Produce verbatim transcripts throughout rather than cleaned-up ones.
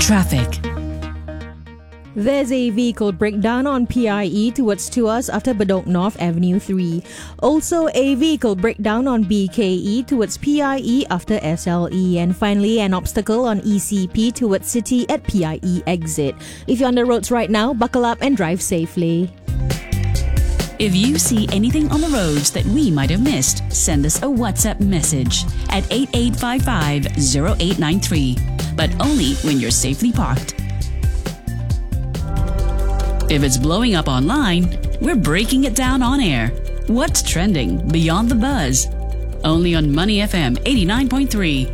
Traffic. There's a vehicle breakdown on P I E towards Tuas after Bedok North Avenue three. Also, a vehicle breakdown on B K E towards P I E after S L E. And finally, an obstacle on E C P towards City at P I E exit. If you're on the roads right now, buckle up and drive safely. If you see anything on the roads that we might have missed, send us a WhatsApp message at eight eight five five zero eight nine three, but only when you're safely parked. If it's blowing up online, we're breaking it down on air. What's trending beyond the buzz? Only on Money F M eighty-nine point three.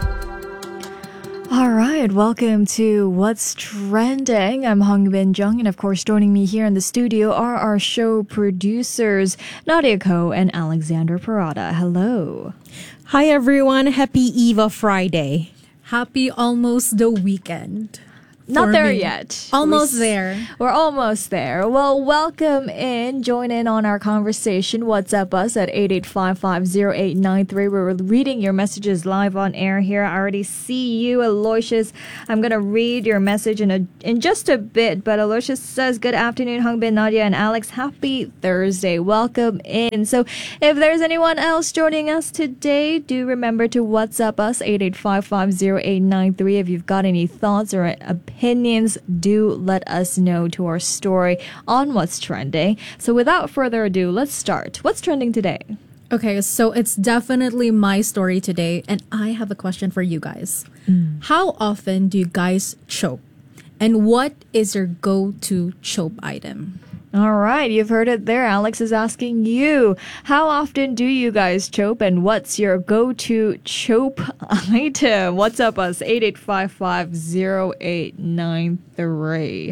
All right, welcome to What's Trending. I'm Hong Bin Jung, and of course, joining me here in the studio are our show producers, Nadia Ko and Alexander Parada. Hello. Hi everyone, happy Eve of Friday. Happy almost the weekend. Not there me. yet. Almost we're, there. We're almost there. Well, welcome in. Join in on our conversation. WhatsApp us at eight eight five five zero eight nine three. We're reading your messages live on air here. I already see you, Aloysius. I'm going to read your message in a in just a bit. But Aloysius says, good afternoon, Hongbin, Nadia, and Alex. Happy Thursday. Welcome in. So if there's anyone else joining us today, do remember to WhatsApp us eight eight five five zero eight nine three. If you've got any thoughts or opinions, opinions, do let us know to our story on What's Trending. So without further ado, let's start. What's trending today? Okay, so it's definitely my story today, and I have a question for you guys. Mm. How often do you guys choke? And what is your go-to choke item? All right, you've heard it there. Alex is asking you, how often do you guys chope, and what's your go-to chope item? What's up, us? eight eight five five zero eight nine three.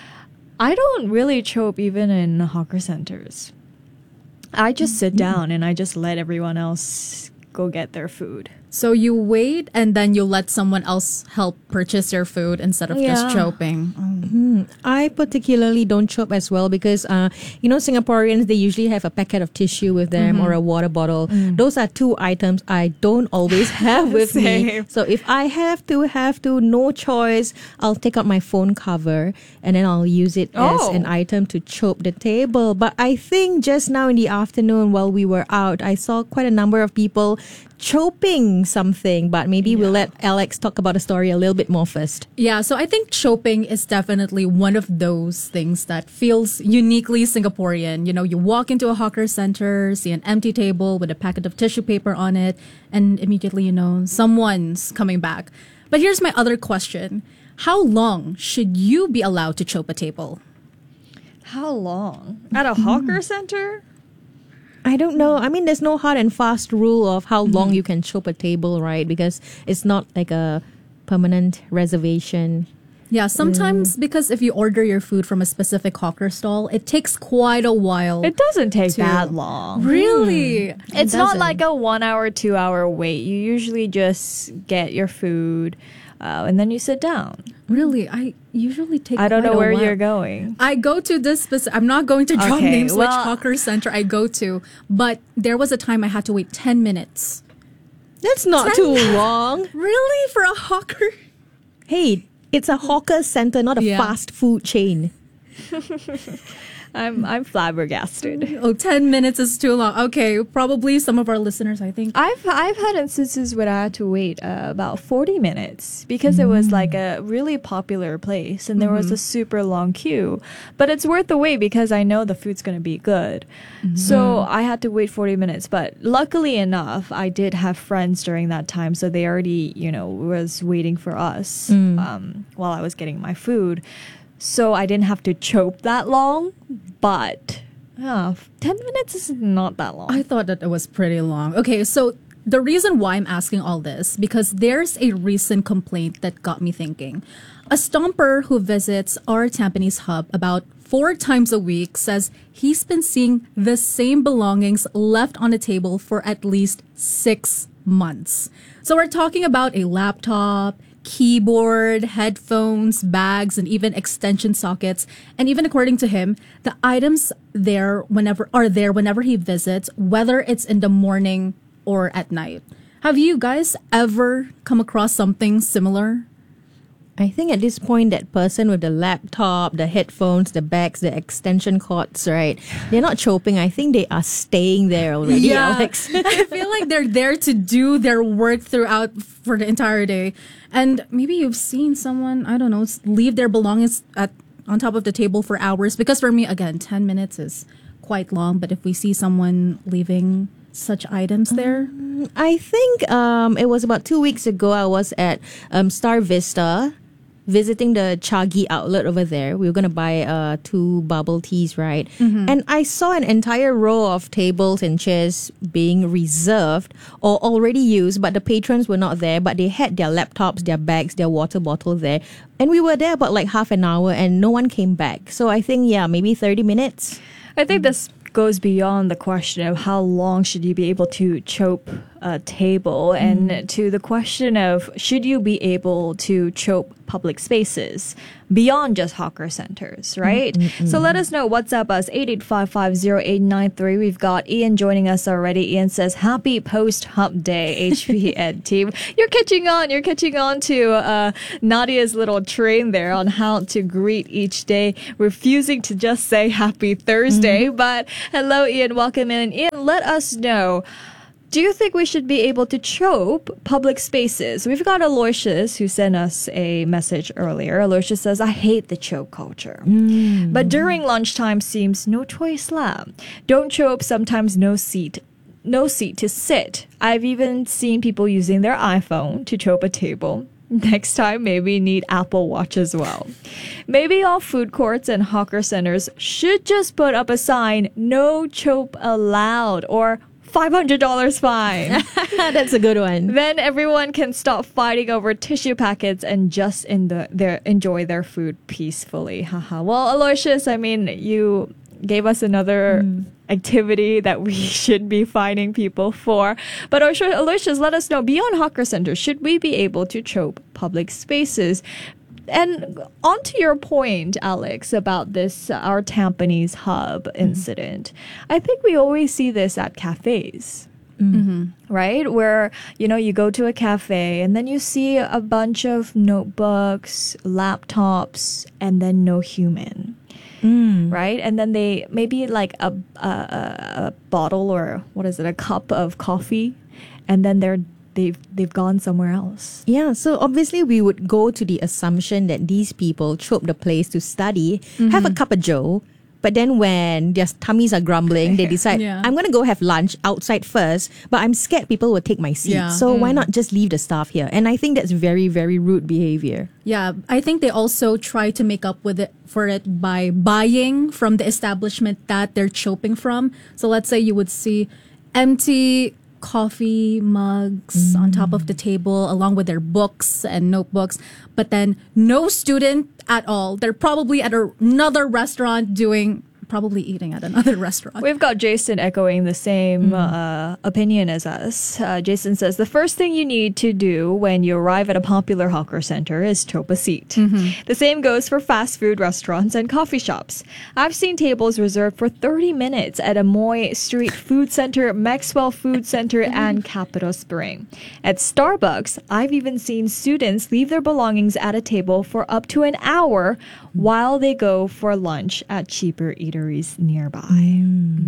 I don't really chope even in hawker centers. I just sit down and I just let everyone else go get their food. So you wait and then you let someone else help purchase your food instead of Yeah. just choping. Oh. Mm, I particularly don't chop as well because, uh, you know, Singaporeans, they usually have a packet of tissue with them mm-hmm. or a water bottle. Mm. Those are two items I don't always have with me. So if I have to, have to, no choice, I'll take out my phone cover and then I'll use it oh. as an item to chop the table. But I think just now in the afternoon while we were out, I saw quite a number of people chopping something, but maybe yeah. we'll let Alex talk about the story a little bit more first. Yeah, so I think chopping is definitely one of those things that feels uniquely Singaporean. You know, you walk into a hawker center, see an empty table with a packet of tissue paper on it, and immediately, you know, someone's coming back. But here's my other question. How long should you be allowed to chop a table? How long? At a hawker center? I don't know. I mean, there's no hard and fast rule of how Mm-hmm. long you can chop a table, right? Because it's not like a permanent reservation. Yeah, sometimes mm. because if you order your food from a specific hawker stall, it takes quite a while. It doesn't take to, that long. Really? Mm. It's it not like a one hour, two hour wait. You usually just get your food uh, and then you sit down. Really? I usually take I don't quite know where a while. you're going. I go to this specific, I'm not going to drop okay, names well, which hawker center I go to, but there was a time I had to wait ten minutes. That's not too long. Really? For a hawker? Hey, it's a hawker center, not a yeah. fast food chain. I'm I'm flabbergasted. Oh, ten minutes is too long. Okay, probably some of our listeners, I think. I've I've had instances where I had to wait uh, about forty minutes because mm. it was like a really popular place and there mm-hmm. was a super long queue. But it's worth the wait because I know the food's going to be good. Mm-hmm. So I had to wait forty minutes. But luckily enough, I did have friends during that time. So they already, you know, was waiting for us mm. um, while I was getting my food. So I didn't have to choke that long, but yeah, ten minutes is not that long. I thought that it was pretty long. Okay, so the reason why I'm asking all this, because there's a recent complaint that got me thinking. A stomper who visits our Tampines hub about four times a week says he's been seeing the same belongings left on the table for at least six months. So we're talking about a laptop, keyboard, headphones, bags, and even extension sockets. And even according to him, the items there whenever are there whenever he visits, whether it's in the morning or at night. Have you guys ever come across something similar? I think at this point, that person with the laptop, the headphones, the bags, the extension cords, right? They're not choping. I think they are staying there already, Alex. I feel like they're there to do their work throughout for the entire day. And maybe you've seen someone, I don't know, s- leave their belongings at on top of the table for hours. Because for me, again, ten minutes is quite long. But if we see someone leaving such items there, I think um, it was about two weeks ago. I was at um, Star Vista, visiting the Chagi outlet over there. We were going to buy uh, two bubble teas, right? And I saw an entire row of tables and chairs being reserved or already used, but the patrons were not there, but they had their laptops, their bags, their water bottle there. And we were there about like half an hour and no one came back. So I think, yeah, maybe thirty minutes. I think this goes beyond the question of how long should you be able to chope a table and to the question of should you be able to chope public spaces beyond just hawker centers, right? So let us know. What's up, us? eight eight five five zero eight nine three. We've got Ian joining us already. Ian says, happy post-hump day, H P Ed team. You're catching on. You're catching on to uh, Nadia's little train there on how to greet each day, refusing to just say happy Thursday. But hello, Ian. Welcome in. Ian, let us know. Do you think we should be able to chope public spaces? We've got Aloysius who sent us a message earlier. Aloysius says, I hate the chope culture. But during lunchtime seems no choice left. Don't chope, sometimes no seat. No seat to sit. I've even seen people using their iPhone to chope a table. Next time, maybe need Apple Watch as well. Maybe all food courts and hawker centers should just put up a sign, no chope allowed, or five hundred dollars fine. That's a good one. Then everyone can stop fighting over tissue packets and just in the, their, enjoy their food peacefully. Haha. Well, Aloysius, I mean, you gave us another activity that we should be fining people for. But Aloysius, let us know, beyond hawker centers, should we be able to chope public spaces? And on to your point, Alex, about this, uh, our Tampines hub incident. I think we always see this at cafes. Right? Where, you know, you go to a cafe and then you see a bunch of notebooks, laptops, and then no human. Right? And then they maybe like a, a, a bottle or what is it, a cup of coffee, and then they're they've they've gone somewhere else. Yeah, so obviously we would go to the assumption that these people chope the place to study, have a cup of joe, but then when their tummies are grumbling, they decide, Yeah. I'm going to go have lunch outside first, but I'm scared people will take my seat. Yeah. So why not just leave the staff here? And I think that's very, very rude behavior. yeah, I think they also try to make up with it for it by buying from the establishment that they're choping from. So let's say you would see empty coffee mugs on top of the table along with their books and notebooks, but then no student at all. They're probably at a- another restaurant doing probably eating at another restaurant. We've got Jason echoing the same uh, opinion as us. Uh, Jason says, the first thing you need to do when you arrive at a popular hawker center is chope a seat. The same goes for fast food restaurants and coffee shops. I've seen tables reserved for thirty minutes at Amoy Street Food Center, Maxwell Food Center, and Capitol Spring. At Starbucks, I've even seen students leave their belongings at a table for up to an hour while they go for lunch at cheaper eateries nearby.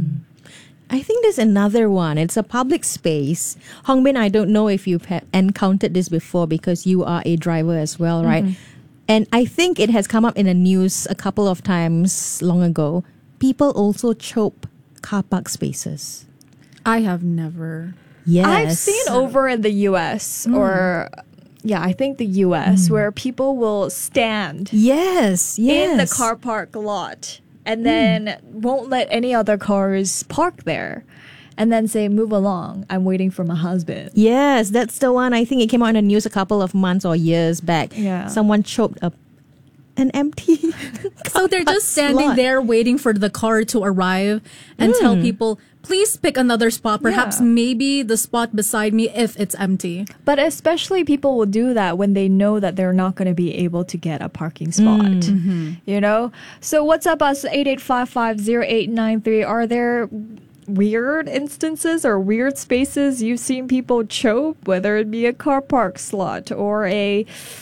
I think there's another one. It's a public space. Hongbin, I don't know if you've ha- encountered this before because you are a driver as well, right? And I think it has come up in the news a couple of times long ago. People also chope car park spaces. I have never. Yes. I've seen over in the U S or, yeah, I think the U S where people will stand Yes, yes. in the car park lot and then won't let any other cars park there and then say, move along, I'm waiting for my husband. Yes, that's the one. I think it came out in the news a couple of months or years back. Yeah. Someone choked a an empty. So they're just standing slot. there waiting for the car to arrive and tell people, please pick another spot. Perhaps Yeah. maybe the spot beside me if it's empty. But especially people will do that when they know that they're not going to be able to get a parking spot. You know? So what's up, us? eight eight five five zero eight nine three. Are there weird instances or weird spaces you've seen people chope, whether it be a car park slot or a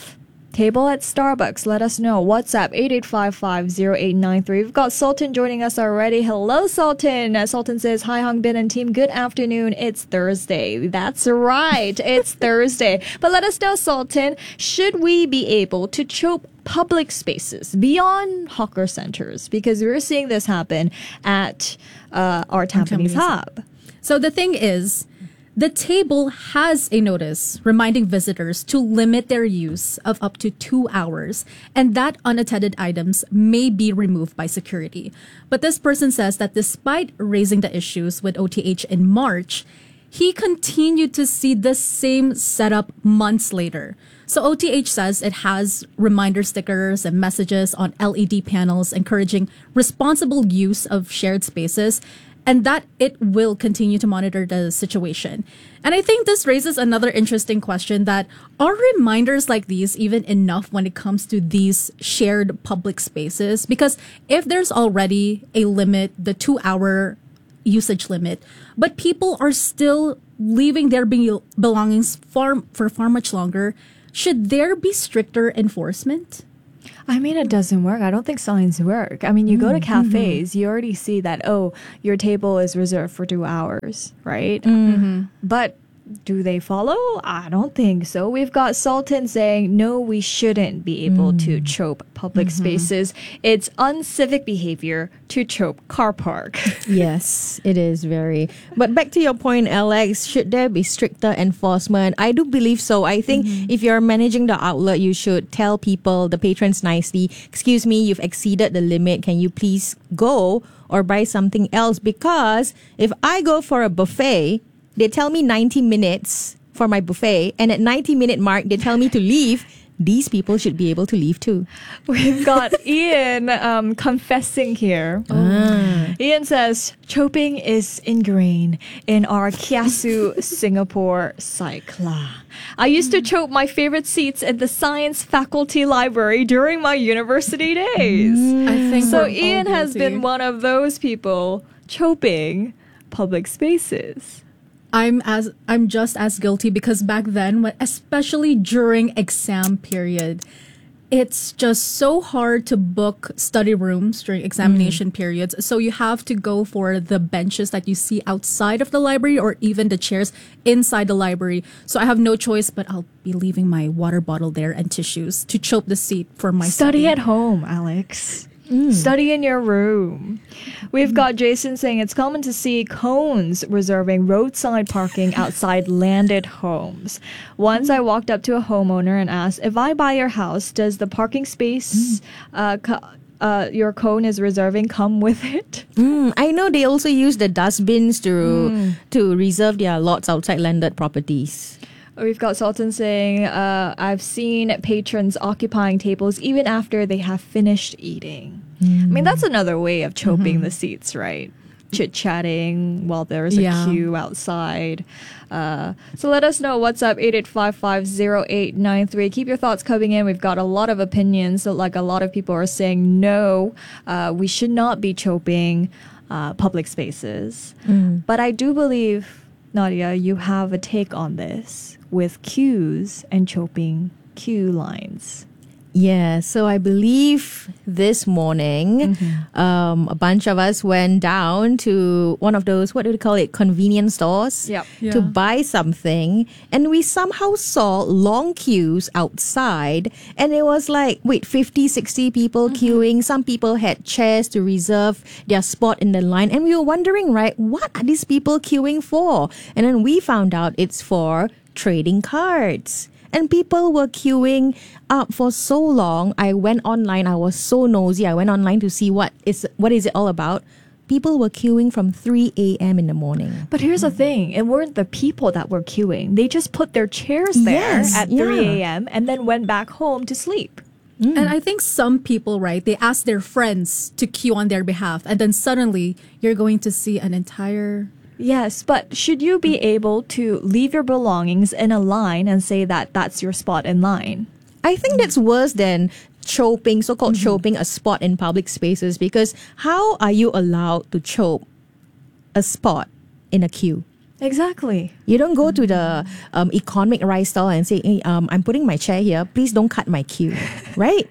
Table at Starbucks. Let us know. WhatsApp eight eight five five zero eight nine three. We've got Sultan joining us already. Hello, Sultan. Uh, Sultan says, hi, Hangbin and team. Good afternoon. It's Thursday. That's right. It's Thursday. But let us know, Sultan, should we be able to chope public spaces beyond hawker centers? Because we're seeing this happen at uh, our Tampines Tampines Hub. So the thing is, the table has a notice reminding visitors to limit their use of up to two hours and that unattended items may be removed by security. But this person says that despite raising the issues with O T H in March, he continued to see the same setup months later. So O T H says it has reminder stickers and messages on L E D panels encouraging responsible use of shared spaces, and that it will continue to monitor the situation. And I think this raises another interesting question, that are reminders like these even enough when it comes to these shared public spaces? Because if there's already a limit, the two hour usage limit, but people are still leaving their be- belongings far, for far much longer, should there be stricter enforcement? I mean, it doesn't work. I don't think signs work. I mean, you go to cafes, you already see that, oh, your table is reserved for two hours, right? Mm-hmm. But do they follow? I don't think so. We've got Sultan saying, no, we shouldn't be able mm. to chope public mm-hmm. spaces. It's uncivic behavior to chope car park. Yes, it is very. But back to your point, Alex, should there be stricter enforcement? I do believe so. I think mm-hmm. if you're managing the outlet, you should tell people, the patrons nicely, excuse me, you've exceeded the limit. Can you please go or buy something else? Because if I go for a buffet, they tell me ninety minutes for my buffet, and at ninety minute mark, they tell me to leave. These people should be able to leave too. We've got Ian um, confessing here. Ah. Ian says, choping is ingrained in our Kiasu Singapore cycla. I used to chope my favorite seats at the science faculty library during my university days. I think so we're all Ian has guilty. been one of those people choping public spaces. I'm as I'm just as guilty, because back then, when, especially during exam period, it's just so hard to book study rooms during examination mm. periods. So you have to go for the benches that you see outside of the library, or even the chairs inside the library. So I have no choice, but I'll be leaving my water bottle there and tissues to chope the seat for my study study. at home, Alex. Mm. Study in your room. We've got Jason saying it's common to see cones reserving roadside parking outside landed homes. Once I walked up to a homeowner and asked, if I buy your house, does the parking space uh, co- uh, your cone is reserving come with it? Mm, I know they also use the dustbins to mm. to reserve their lots outside landed properties. We've got Sultan saying, uh, I've seen patrons occupying tables even after they have finished eating. Mm. I mean, that's another way of choping mm-hmm. the seats, right? Chit-chatting while there's a yeah. queue outside. Uh, so let us know. What's up? eight eight five five zero eight nine three. Keep your thoughts coming in. We've got a lot of opinions. So like a lot of people are saying, no, uh, we should not be choping uh, public spaces. Mm. But I do believe, Nadia, you have a take on this with queues and choping queue lines. Yeah, so I believe this morning, mm-hmm. um, a bunch of us went down to one of those, what do we call it, convenience stores yep. yeah. to buy something. And we somehow saw long queues outside. And it was like, wait, fifty, sixty people mm-hmm. queuing. Some people had chairs to reserve their spot in the line. And we were wondering, right, what are these people queuing for? And then we found out it's for trading cards. And people were queuing up for so long. I went online. I was so nosy. I went online to see what is what is it all about. People were queuing from three a.m. in the morning. But here's the thing. It weren't the people that were queuing. They just put their chairs there yes, at yeah. three a.m. and then went back home to sleep. Mm. And I think some people, right, they ask their friends to queue on their behalf. And then suddenly you're going to see an entire... Yes, but should you be able to leave your belongings in a line and say that that's your spot in line? I think that's worse than choping, so-called mm-hmm. choping a spot in public spaces, because how are you allowed to chope a spot in a queue? Exactly. You don't go to the um, economic rice stall and say, hey, um, I'm putting my chair here. Please don't cut my queue. Right?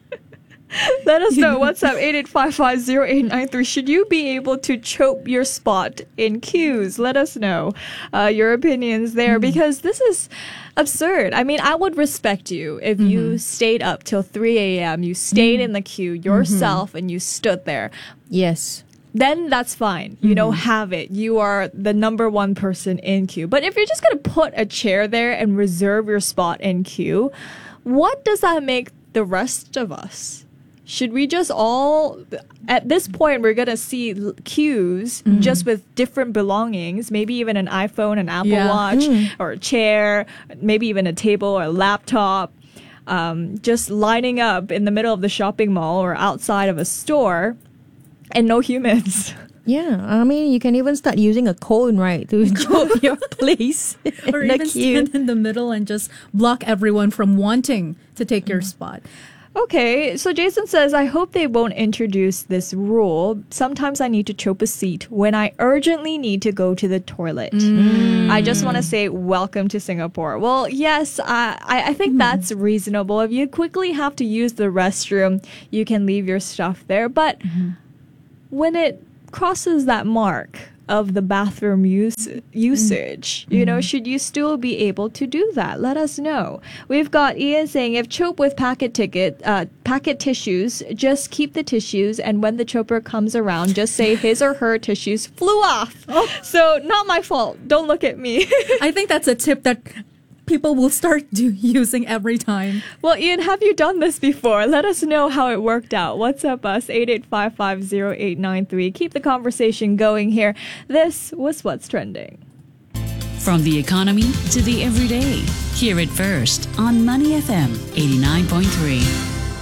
Let us know. What's up? eight eight five five zero eight nine three. Should you be able to chope your spot in queues? Let us know uh, your opinions there, mm-hmm. because this is absurd. I mean, I would respect you if mm-hmm. you stayed up till three a.m., you stayed mm-hmm. in the queue yourself, mm-hmm. and you stood there. Yes. Then that's fine. You mm-hmm. don't have it. You are the number one person in queue. But if you're just going to put a chair there and reserve your spot in queue, what does that make the rest of us? Should we just all, at this point, we're going to see queues mm-hmm. just with different belongings, maybe even an iPhone, an Apple yeah. Watch, mm. or a chair, maybe even a table or a laptop, um, just lining up in the middle of the shopping mall or outside of a store, and no humans. Yeah, I mean, you can even start using a cone, right, to choke your place or in the even queue. stand in the middle and just block everyone from wanting to take your spot. Okay, so Jason says, I hope they won't introduce this rule. Sometimes I need to chope a seat when I urgently need to go to the toilet. Mm. I just want to say welcome to Singapore. Well, yes, I, I, I think mm. that's reasonable. If you quickly have to use the restroom, you can leave your stuff there. But mm-hmm. when it crosses that mark of the bathroom use, usage, mm. you know, should you still be able to do that? Let us know. We've got Ian saying, if chope with packet ticket, uh, packet tissues, just keep the tissues, and when the choper comes around, just say his or her tissues flew off. Oh. So not my fault. Don't look at me. I think that's a tip that people will start do, using every time. Well, Ian, have you done this before? Let us know how it worked out. What's up, us? eight eight five five zero eight nine three. Keep the conversation going here. This was What's Trending. From the economy to the everyday. Hear it first on Money F M eighty-nine point three.